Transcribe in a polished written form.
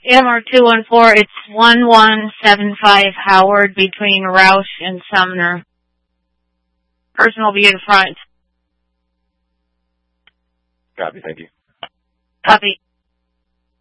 MR214, it's 1175 Howard between Roush and Sumner. Person will be in front. Copy, thank you. Copy.